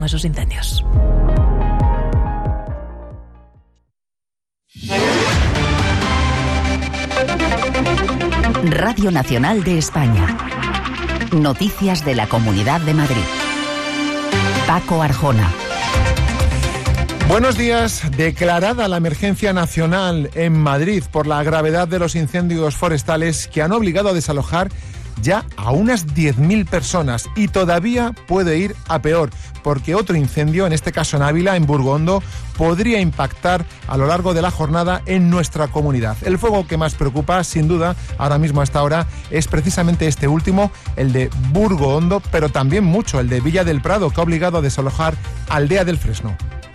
esos incendios. Radio Nacional de España. Noticias de la Comunidad de Madrid. Paco Arjona. Buenos días. Declarada la emergencia nacional en Madrid por la gravedad de los incendios forestales que han obligado a desalojar ya a unas 10.000 personas, y todavía puede ir a peor, porque otro incendio, en este caso en Ávila, en Burgoondo, podría impactar a lo largo de la jornada en nuestra comunidad. El fuego que más preocupa, sin duda, ahora mismo a esta hora, es precisamente este último, el de Burgoondo, pero también mucho el de Villa del Prado, que ha obligado a desalojar Aldea del Fresno.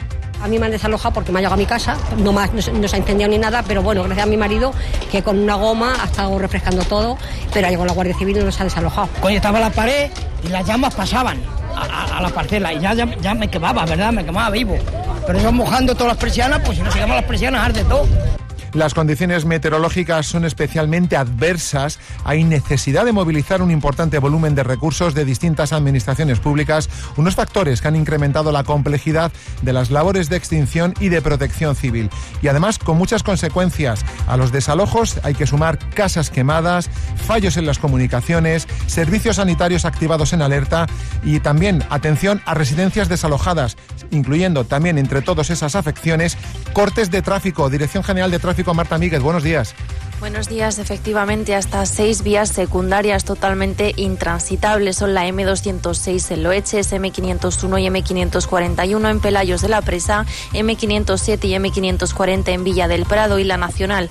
A mí me han desalojado porque me ha llegado a mi casa, no se ha incendiado ni nada, pero bueno, gracias a mi marido, que con una goma ha estado refrescando todo, pero ha llegado la Guardia Civil y nos ha desalojado. Cuando estaba la pared y las llamas pasaban a la parcela y ya me quemaba, ¿verdad? Me quemaba vivo. Pero eso mojando todas las persianas, pues si no se queman las persianas, arde todo. Las condiciones meteorológicas son especialmente adversas. Hay necesidad de movilizar un importante volumen de recursos de distintas administraciones públicas, unos factores que han incrementado la complejidad de las labores de extinción y de protección civil. Y además, con muchas consecuencias. A los desalojos hay que sumar casas quemadas, fallos en las comunicaciones, servicios sanitarios activados en alerta y también atención a residencias desalojadas, incluyendo también entre todas esas afecciones cortes de tráfico. Dirección General de Tráfico, Marta Míguez, buenos días. Buenos días. Efectivamente, hasta 6 vías secundarias totalmente intransitables son la M206 en Loeches, M501 y M541 en Pelayos de la Presa, M507 y M540 en Villa del Prado y la Nacional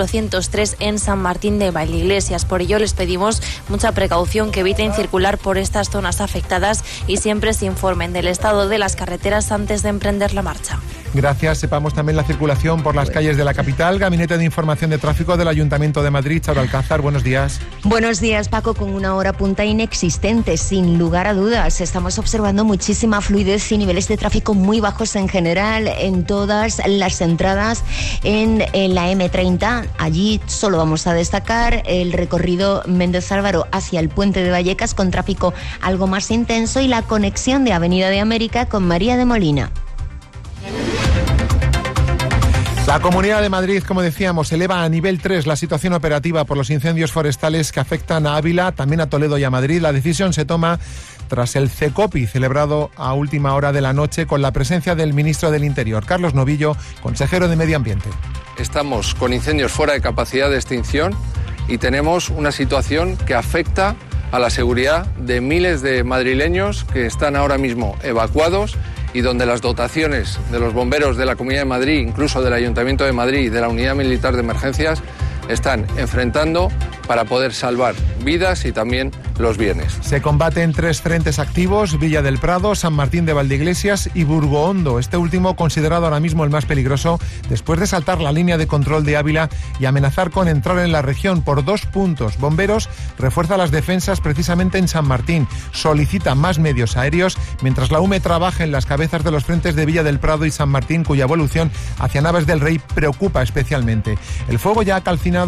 403 en San Martín de Valdeiglesias. Por ello les pedimos mucha precaución, que eviten circular por estas zonas afectadas y siempre se informen del estado de las carreteras antes de emprender la marcha. Gracias. Sepamos también la circulación por las calles de la capital. Gabinete de Información de Tráfico del Ayuntamiento de Madrid, Charo Alcázar, buenos días. Buenos días, Paco, con una hora punta inexistente, sin lugar a dudas. Estamos observando muchísima fluidez y niveles de tráfico muy bajos en general en todas las entradas en la M30. Allí solo vamos a destacar el recorrido Méndez Álvaro hacia el Puente de Vallecas, con tráfico algo más intenso, y la conexión de Avenida de América con María de Molina. La Comunidad de Madrid, como decíamos, eleva a nivel 3 la situación operativa por los incendios forestales que afectan a Ávila, también a Toledo y a Madrid. La decisión se toma tras el CECOPI, celebrado a última hora de la noche con la presencia del ministro del Interior, Carlos Novillo, consejero de Medio Ambiente. Estamos con incendios fuera de capacidad de extinción y tenemos una situación que afecta a la seguridad de miles de madrileños que están ahora mismo evacuados, y donde las dotaciones de los bomberos de la Comunidad de Madrid, incluso del Ayuntamiento de Madrid y de la Unidad Militar de Emergencias, están enfrentando para poder salvar vidas y también los bienes. Se combaten 3 frentes activos: Villa del Prado, San Martín de Valdeiglesias y Burgoondo, este último considerado ahora mismo el más peligroso después de saltar la línea de control de Ávila y amenazar con entrar en la región por 2 puntos. Bomberos refuerza las defensas precisamente en San Martín, solicita más medios aéreos, mientras la UME trabaja en las cabezas de los frentes de Villa del Prado y San Martín, cuya evolución hacia Navas del Rey preocupa especialmente. El fuego ya ha calcinado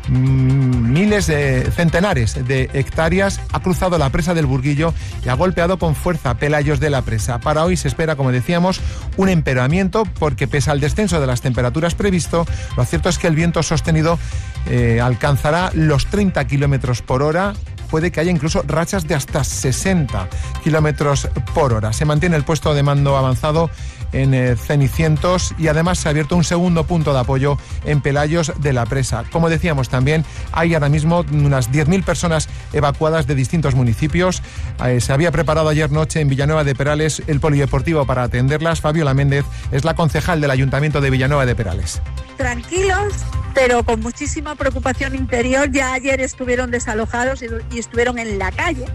centenares de hectáreas, ha cruzado la presa del Burguillo y ha golpeado con fuerza Pelayos de la Presa. Para hoy se espera, como decíamos, un empeoramiento, porque pese al descenso de las temperaturas previsto, lo cierto es que el viento sostenido alcanzará los 30 kilómetros por hora. Puede que haya incluso rachas de hasta 60 kilómetros por hora. Se mantiene el puesto de mando avanzado en Cenicientos y además se ha abierto un segundo punto de apoyo en Pelayos de la Presa. Como decíamos también, hay ahora mismo unas 10.000 personas evacuadas de distintos municipios. Se había preparado ayer noche en Villanueva de Perales el polideportivo para atenderlas. Fabiola Méndez es la concejal del Ayuntamiento de Villanueva de Perales. Tranquilos, pero con muchísima preocupación interior. Ya ayer estuvieron desalojados y estuvieron en la calle,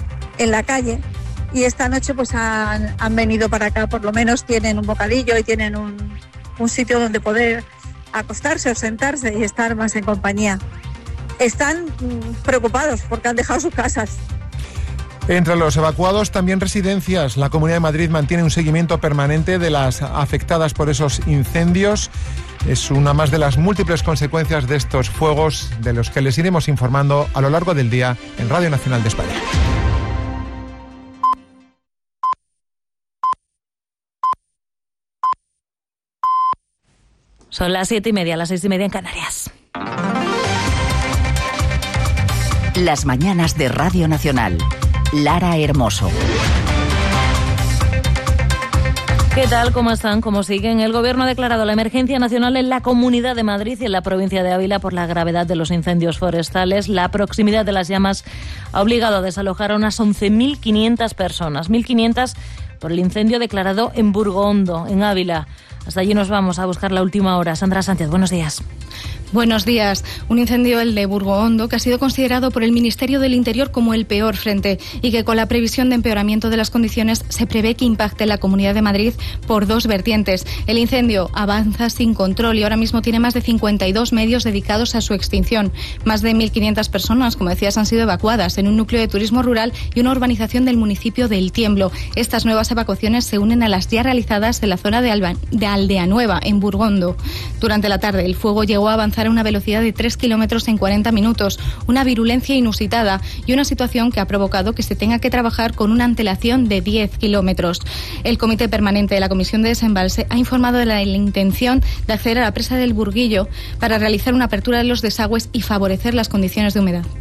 y esta noche pues han venido para acá. Por lo menos tienen un bocadillo y tienen un sitio donde poder acostarse o sentarse y estar más en compañía. Están preocupados porque han dejado sus casas. Entre los evacuados también residencias. La Comunidad de Madrid mantiene un seguimiento permanente de las afectadas por esos incendios. Es una más de las múltiples consecuencias de estos fuegos, de los que les iremos informando a lo largo del día en Radio Nacional de España. Son las 7:30, las 6:30 en Canarias. Las mañanas de Radio Nacional. Lara Hermoso. ¿Qué tal? ¿Cómo están? ¿Cómo siguen? El Gobierno ha declarado la emergencia nacional en la Comunidad de Madrid y en la provincia de Ávila por la gravedad de los incendios forestales. La proximidad de las llamas ha obligado a desalojar a unas 11.500 personas. 1.500 por el incendio declarado en Burgondo, en Ávila. Hasta allí nos vamos a buscar la última hora. Sandra Sánchez, buenos días. Buenos días. Un incendio, el de Burgondo, que ha sido considerado por el Ministerio del Interior como el peor frente y que con la previsión de empeoramiento de las condiciones se prevé que impacte en la Comunidad de Madrid por dos vertientes. El incendio avanza sin control y ahora mismo tiene más de 52 medios dedicados a su extinción. Más de 1.500 personas, como decías, han sido evacuadas en un núcleo de turismo rural y una urbanización del municipio de El Tiemblo. Estas nuevas evacuaciones se unen a las ya realizadas en la zona de Aldea Nueva, en Burgondo. Durante la tarde, el fuego llegó a avanzar a una velocidad de 3 kilómetros en 40 minutos, una virulencia inusitada y una situación que ha provocado que se tenga que trabajar con una antelación de 10 kilómetros. El Comité Permanente de la Comisión de Desembalse ha informado de la intención de acceder a la presa del Burguillo para realizar una apertura de los desagües y favorecer las condiciones de humedad.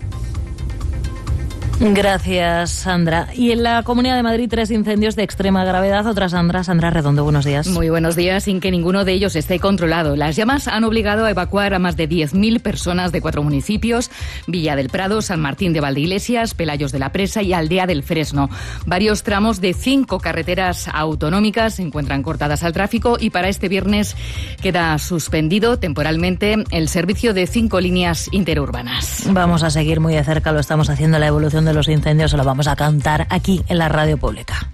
Gracias, Sandra. Y en la Comunidad de Madrid, 3 incendios de extrema gravedad. Otra Sandra Redondo, buenos días. Muy buenos días, sin que ninguno de ellos esté controlado. Las llamas han obligado a evacuar a más de 10.000 personas de 4 municipios: Villa del Prado, San Martín de Valdeiglesias, Pelayos de la Presa y Aldea del Fresno. Varios tramos de 5 carreteras autonómicas se encuentran cortadas al tráfico y para este viernes queda suspendido temporalmente el servicio de 5 líneas interurbanas. Vamos a seguir muy de cerca, lo estamos haciendo, la evolución de los incendios, se lo vamos a cantar aquí en la radio pública.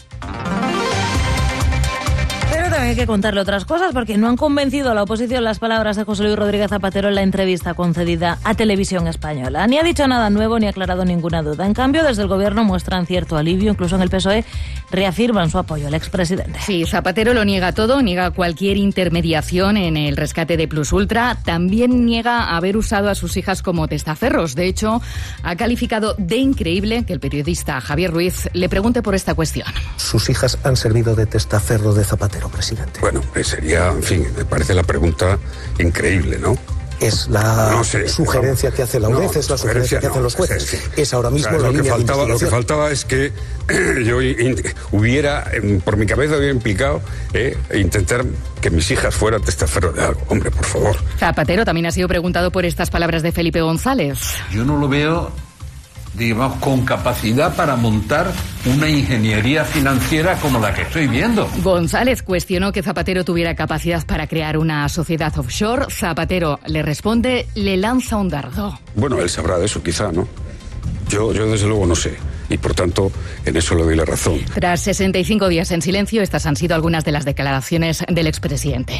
Pero también hay que contarle otras cosas porque no han convencido a la oposición las palabras de José Luis Rodríguez Zapatero en la entrevista concedida a Televisión Española. Ni ha dicho nada nuevo ni ha aclarado ninguna duda. En cambio, desde el Gobierno muestran cierto alivio, incluso en el PSOE reafirman su apoyo al expresidente. Sí, Zapatero lo niega todo, niega cualquier intermediación en el rescate de Plus Ultra, también niega haber usado a sus hijas como testaferros. De hecho, ha calificado de increíble que el periodista Javier Ruiz le pregunte por esta cuestión. ¿Sus hijas han servido de testaferro de Zapatero, presidente? Bueno, sería, en fin, me parece la pregunta increíble, ¿no? Es la sugerencia que hace la UNED, es la sugerencia que hacen los jueces. Es ahora mismo la línea de investigación. Lo que faltaba es que yo hubiera, por mi cabeza hubiera implicado intentar que mis hijas fueran testaferro de algo. Hombre, por favor. Zapatero también ha sido preguntado por estas palabras de Felipe González. Yo no lo veo, digamos, con capacidad para montar una ingeniería financiera como la que estoy viendo. González cuestionó que Zapatero tuviera capacidad para crear una sociedad offshore. Zapatero le responde, le lanza un dardo. Bueno, él sabrá de eso quizá, ¿no? Yo desde luego no sé. Y por tanto, en eso le doy la razón. Tras 65 días en silencio, estas han sido algunas de las declaraciones del expresidente.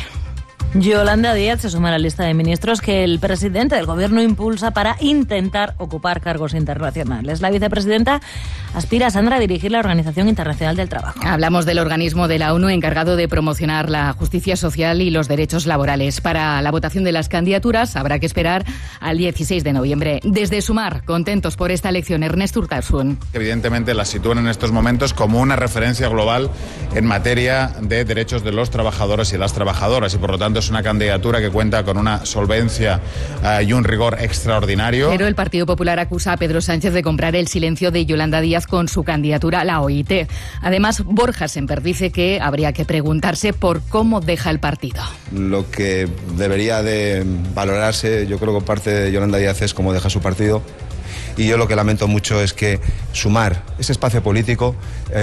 Yolanda Díaz se suma a la lista de ministros que el presidente del Gobierno impulsa para intentar ocupar cargos internacionales. La vicepresidenta aspira, Sandra, a dirigir la Organización Internacional del Trabajo. Hablamos del organismo de la ONU encargado de promocionar la justicia social y los derechos laborales. Para la votación de las candidaturas habrá que esperar al 16 de noviembre. Desde Sumar, contentos por esta elección, Ernesto Urtasun. Evidentemente la sitúan en estos momentos como una referencia global en materia de derechos de los trabajadores y las trabajadoras y por lo tanto es una candidatura que cuenta con una solvencia y un rigor extraordinario. Pero el Partido Popular acusa a Pedro Sánchez de comprar el silencio de Yolanda Díaz con su candidatura a la OIT. Además, Borja Semper dice que habría que preguntarse por cómo deja el partido. Lo que debería de valorarse, yo creo que por parte de Yolanda Díaz, es cómo deja su partido. Y yo lo que lamento mucho es que Sumar, ese espacio político,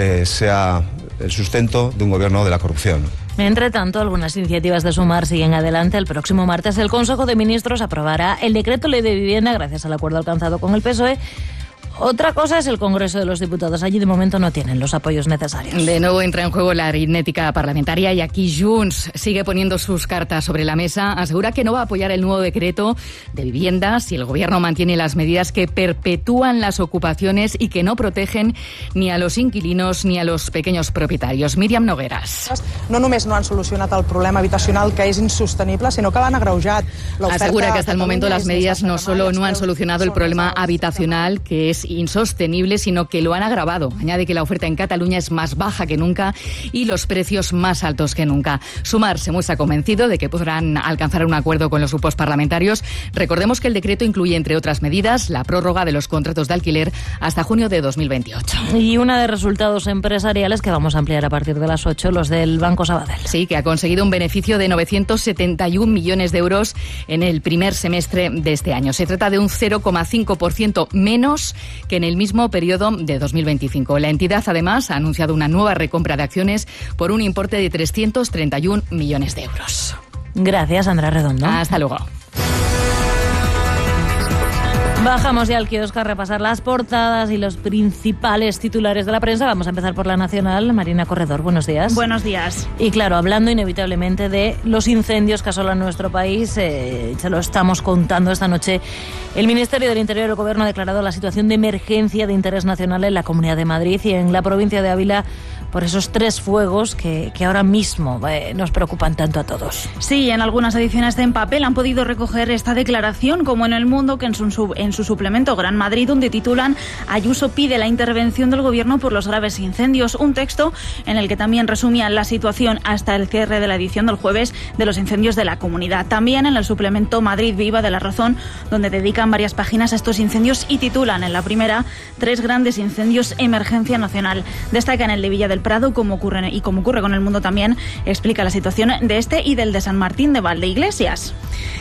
sea el sustento de un gobierno de la corrupción. Entre tanto, algunas iniciativas de Sumar siguen adelante. El próximo martes el Consejo de Ministros aprobará el decreto ley de vivienda gracias al acuerdo alcanzado con el PSOE. Otra cosa es el Congreso de los Diputados. Allí de momento no tienen los apoyos necesarios. De nuevo entra en juego la aritmética parlamentaria y aquí Junts sigue poniendo sus cartas sobre la mesa. Asegura que no va a apoyar el nuevo decreto de vivienda si el Gobierno mantiene las medidas que perpetúan las ocupaciones y que no protegen ni a los inquilinos ni a los pequeños propietarios. Míriam Nogueras. No només no han solucionat el problema habitacional, que és insostenible, sinó que l'han agreujat. Asegura que hasta el momento las medidas no solo no han solucionado el problema habitacional, que es insostenible, sino que lo han agravado. Añade que la oferta en Cataluña es más baja que nunca y los precios más altos que nunca. Sumar se muestra convencido de que podrán alcanzar un acuerdo con los grupos parlamentarios. Recordemos que el decreto incluye, entre otras medidas, la prórroga de los contratos de alquiler hasta junio de 2028. Y una de resultados empresariales que vamos a ampliar a partir de las 8, los del Banco Sabadell. Sí, que ha conseguido un beneficio de 971 millones de euros en el primer semestre de este año. Se trata de un 0,5% menos que en el mismo periodo de 2025. La entidad, además, ha anunciado una nueva recompra de acciones por un importe de 331 millones de euros. Gracias, Andrea Redondo. Hasta luego. Bajamos ya al kiosco a repasar las portadas y los principales titulares de la prensa. Vamos a empezar por la nacional. Marina Corredor, buenos días. Buenos días. Y claro, hablando inevitablemente de los incendios que asolan nuestro país, se lo estamos contando esta noche. El Ministerio del Interior y el Gobierno ha declarado la situación de emergencia de interés nacional en la Comunidad de Madrid y en la provincia de Ávila por esos 3 fuegos que ahora mismo nos preocupan tanto a todos. Sí, en algunas ediciones de En Papel han podido recoger esta declaración, como en El Mundo, que en su suplemento Gran Madrid, donde titulan Ayuso pide la intervención del Gobierno por los graves incendios. Un texto en el que también resumían la situación hasta el cierre de la edición del jueves de los incendios de la comunidad. También en el suplemento Madrid Viva de La Razón, donde dedican varias páginas a estos incendios y titulan en la primera 3 grandes incendios, emergencia nacional. Destacan el de Villa del Prado, como ocurre con El Mundo también, explica la situación de este y del de San Martín de Valdeiglesias.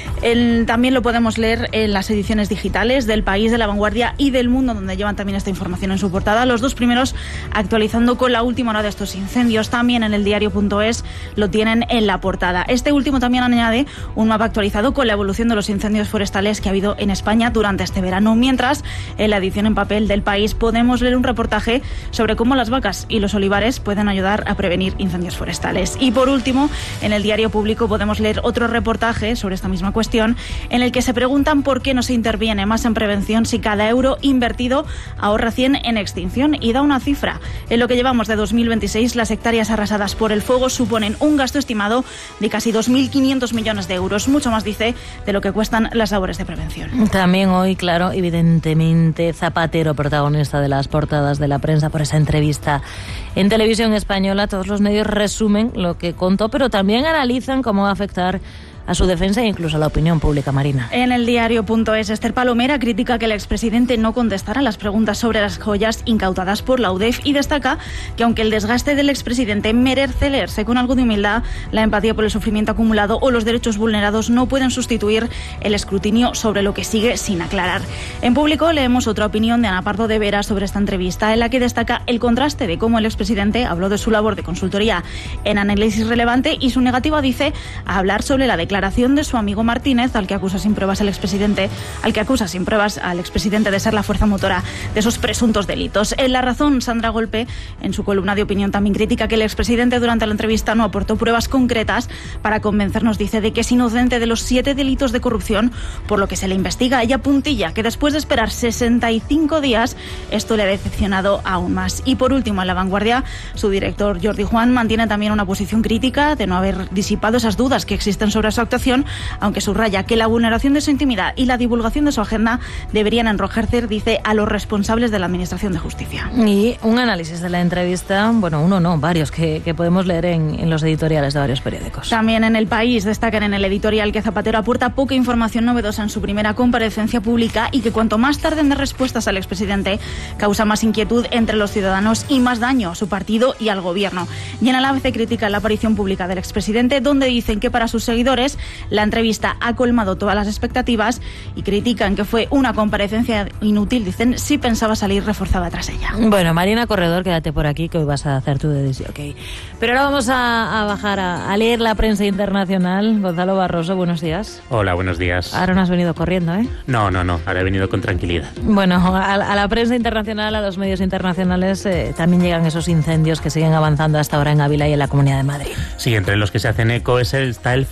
También lo podemos leer en las ediciones digitales del País, de La Vanguardia y del Mundo, donde llevan también esta información en su portada. Los 2 primeros actualizando con la última hora de estos incendios. También en el diario.es lo tienen en la portada. Este último también añade un mapa actualizado con la evolución de los incendios forestales que ha habido en España durante este verano. Mientras, en la edición en papel del País podemos leer un reportaje sobre cómo las vacas y los olivares pueden ayudar a prevenir incendios forestales. Y por último, en el Diario Público podemos leer otro reportaje sobre esta misma cuestión, en el que se preguntan por qué no se interviene más en prevención si cada euro invertido ahorra 100 en extinción, y da una cifra. En lo que llevamos de 2026, las hectáreas arrasadas por el fuego suponen un gasto estimado de casi 2.500 millones de euros, mucho más, dice, de lo que cuestan las labores de prevención. También hoy, claro, evidentemente, Zapatero, protagonista de las portadas de la prensa por esa entrevista en Televisión Española. Todos los medios resumen lo que contó, pero también analizan cómo va a afectar a su defensa e incluso a la opinión pública, Marina. En el diario.es, Esther Palomera critica que el expresidente no contestara las preguntas sobre las joyas incautadas por la UDEF y destaca que, aunque el desgaste del expresidente merece leerse con algo de humildad, la empatía por el sufrimiento acumulado o los derechos vulnerados no pueden sustituir el escrutinio sobre lo que sigue sin aclarar. En Público leemos otra opinión de Ana Pardo de Vera sobre esta entrevista, en la que destaca el contraste de cómo el expresidente habló de su labor de consultoría en análisis relevante y su negativa, dice, a hablar sobre la declaración de su amigo Martínez, al que acusa sin pruebas al expresidente de ser la fuerza motora de esos presuntos delitos. En La Razón, Sandra Golpe, en su columna de opinión, también critica que el expresidente durante la entrevista no aportó pruebas concretas para convencernos, dice, de que es inocente de los 7 delitos de corrupción por lo que se le investiga. Ella puntilla que después de esperar 65 días, esto le ha decepcionado aún más. Y por último, en La Vanguardia, su director Jordi Juan mantiene también una posición crítica de no haber disipado esas dudas que existen sobre su actuación, aunque subraya que la vulneración de su intimidad y la divulgación de su agenda deberían enrojecer, dice, a los responsables de la Administración de Justicia. Y un análisis de la entrevista, bueno, uno no, varios, que podemos leer en los editoriales de varios periódicos. También en El País destacan en el editorial que Zapatero aporta poca información novedosa en su primera comparecencia pública y que cuanto más tarden de respuestas al expresidente, causa más inquietud entre los ciudadanos y más daño a su partido y al gobierno. Y en el ABC critican la aparición pública del expresidente, donde dicen que para sus seguidores la entrevista ha colmado todas las expectativas y critican que fue una comparecencia inútil, dicen, si pensaba salir reforzada tras ella. Bueno, Marina Corredor, quédate por aquí que hoy vas a hacer tu decisión, ok. Pero ahora vamos a bajar a leer la prensa internacional. Gonzalo Barroso, buenos días. Hola, buenos días. Ahora no has venido corriendo, ¿eh? No, ahora he venido con tranquilidad. Bueno, a la prensa internacional, a los medios internacionales, también llegan esos incendios que siguen avanzando hasta ahora en Ávila y en la Comunidad de Madrid. Sí, entre los que se hacen eco está el Frankfurter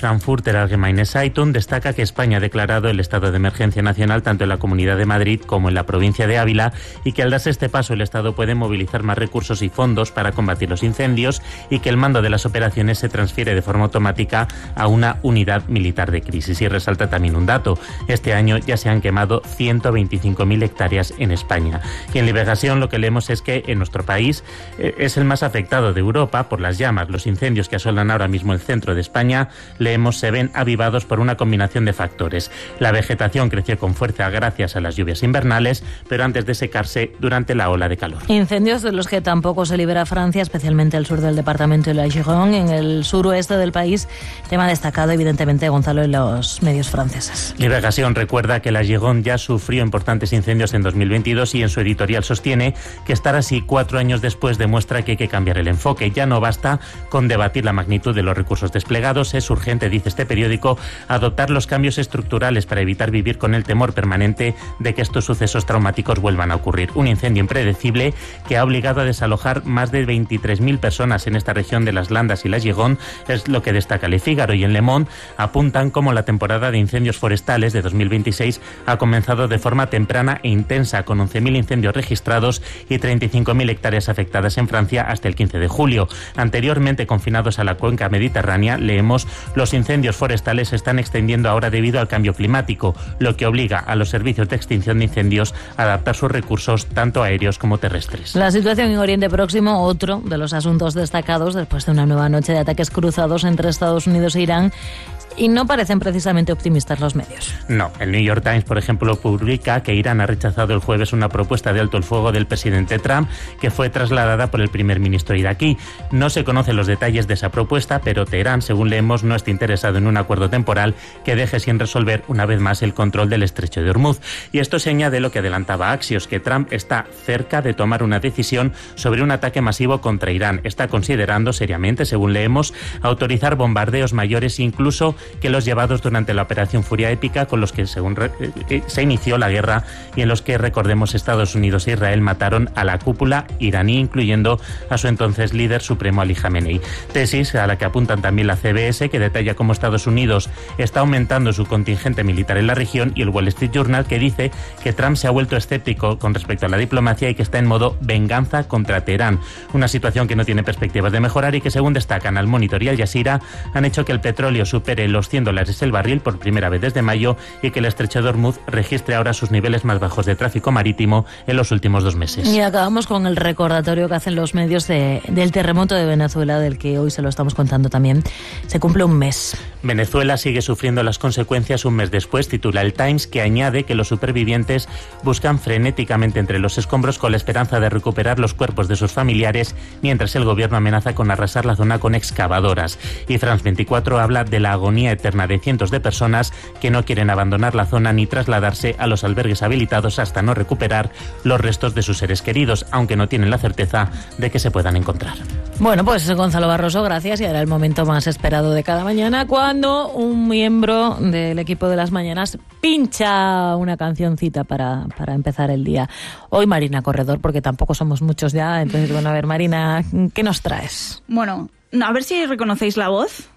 Der Allgemeine Zeitung destaca que España ha declarado el estado de emergencia nacional tanto en la Comunidad de Madrid como en la provincia de Ávila y que al darse este paso el Estado puede movilizar más recursos y fondos para combatir los incendios y que el mando de las operaciones se transfiere de forma automática a una unidad militar de crisis. Y resalta también un dato: este año ya se han quemado 125.000 hectáreas en España. Y en Liberación lo que leemos es que en nuestro país es el más afectado de Europa por las llamas. Los incendios que asolan ahora mismo el centro de España, leemos, se ven avivados por una combinación de factores. La vegetación creció con fuerza gracias a las lluvias invernales, pero antes de secarse durante la ola de calor. Incendios de los que tampoco se libera Francia, especialmente al sur del departamento de la Gironde, en el suroeste del país, tema destacado evidentemente, Gonzalo, en los medios franceses. Liberación recuerda que la Gironde ya sufrió importantes incendios en 2022 y en su editorial sostiene que estar así 4 años después demuestra que hay que cambiar el enfoque. Ya no basta con debatir la magnitud de los recursos desplegados, es urgente, dice este periódico, adoptar los cambios estructurales para evitar vivir con el temor permanente de que estos sucesos traumáticos vuelvan a ocurrir. Un incendio impredecible que ha obligado a desalojar más de 23.000 personas en esta región de las Landas y la Gironde, es lo que destaca Le Figaro, y en Le Monde apuntan como la temporada de incendios forestales de 2026 ha comenzado de forma temprana e intensa, con 11.000 incendios registrados y 35.000 hectáreas afectadas en Francia hasta el 15 de julio. Anteriormente confinados a la cuenca mediterránea, leemos, los incendios forestales se están extendiendo ahora debido al cambio climático, lo que obliga a los servicios de extinción de incendios a adaptar sus recursos tanto aéreos como terrestres. La situación en Oriente Próximo, otro de los asuntos destacados después de una nueva noche de ataques cruzados entre Estados Unidos e Irán. Y no parecen precisamente optimistas los medios. No, el New York Times, por ejemplo, publica que Irán ha rechazado el jueves una propuesta de alto el fuego del presidente Trump que fue trasladada por el primer ministro iraquí. No se conocen los detalles de esa propuesta, pero Teherán, según leemos, no está interesado en un acuerdo temporal que deje sin resolver una vez más el control del estrecho de Hormuz. Y esto se añade lo que adelantaba Axios, que Trump está cerca de tomar una decisión sobre un ataque masivo contra Irán. Está considerando seriamente, según leemos, autorizar bombardeos mayores, incluso que los llevados durante la Operación Furia Épica, con los que según se inició la guerra y en los que, recordemos, Estados Unidos e Israel mataron a la cúpula iraní, incluyendo a su entonces líder supremo Ali Khamenei. Tesis a la que apuntan también la CBS, que detalla cómo Estados Unidos está aumentando su contingente militar en la región, y el Wall Street Journal, que dice que Trump se ha vuelto escéptico con respecto a la diplomacia y que está en modo venganza contra Teherán. Una situación que no tiene perspectivas de mejorar y que, según destacan Al Monitor y Al Jazeera, han hecho que el petróleo supere los $100 el barril por primera vez desde mayo y que el estrecho de Hormuz registre ahora sus niveles más bajos de tráfico marítimo en los últimos 2 meses. Y acabamos con el recordatorio que hacen los medios del terremoto de Venezuela, del que hoy se lo estamos contando también. Se cumple un mes. Venezuela sigue sufriendo las consecuencias un mes después, titula el Times, que añade que los supervivientes buscan frenéticamente entre los escombros con la esperanza de recuperar los cuerpos de sus familiares, mientras el gobierno amenaza con arrasar la zona con excavadoras. Y France 24 habla de la agonía eterna de cientos de personas que no quieren abandonar la zona ni trasladarse a los albergues habilitados hasta no recuperar los restos de sus seres queridos, aunque no tienen la certeza de que se puedan encontrar. Bueno, pues Gonzalo Barroso, gracias. Y ahora el momento más esperado de cada mañana, cuando un miembro del equipo de las mañanas pincha una cancioncita para empezar el día. Hoy Marina Corredor, porque tampoco somos muchos ya. Entonces, bueno, a ver, Marina, ¿qué nos traes? Bueno, a ver si reconocéis la voz.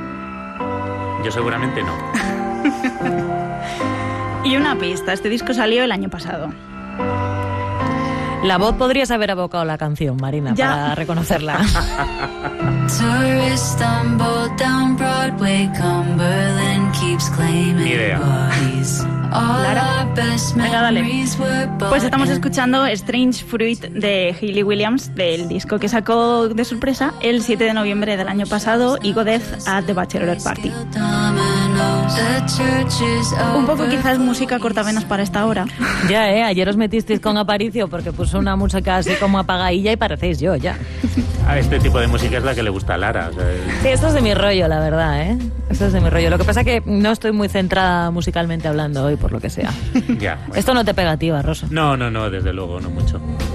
Yo seguramente no. Y una pista, este disco salió el año pasado. La voz podrías haber abocado la canción, Marina, ya, para reconocerla. Ni idea. Lara. Venga, dale. Pues estamos escuchando Strange Fruit de Hayley Williams, del disco que sacó de sorpresa el 7 de noviembre del año pasado, Ego Death at the Bachelor Party. Un poco quizás música cortavenas para esta hora. Ya, ayer os metisteis con Aparicio porque puso una música así como apagadilla y parecéis yo, ya. A este tipo de música es la que le gusta a Lara. O sea, sí, esto es de mi rollo, la verdad, Esto es de mi rollo. Lo que pasa es que no estoy muy centrada musicalmente hablando hoy, por lo que sea. Ya. Bueno. Esto no te pega a ti, Barroso. No, desde luego, no mucho.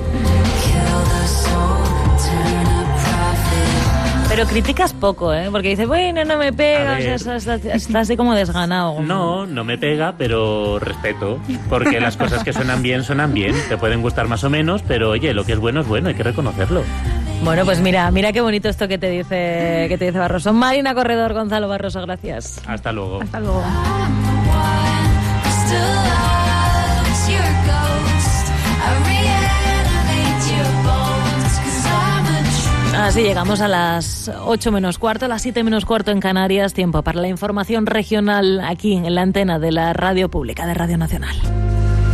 Pero criticas poco, porque dices, bueno, no me pega, o sea, estás así como desganado. No me pega, pero respeto, porque las cosas que suenan bien, te pueden gustar más o menos, pero oye, lo que es bueno, hay que reconocerlo. Bueno, pues mira qué bonito esto que te dice Barroso. Marina Corredor, Gonzalo Barroso, gracias. Hasta luego. Hasta luego. Así llegamos a las 8 menos cuarto, a las 7 menos cuarto en Canarias. Tiempo para la información regional aquí en la antena de la Radio Pública de Radio Nacional.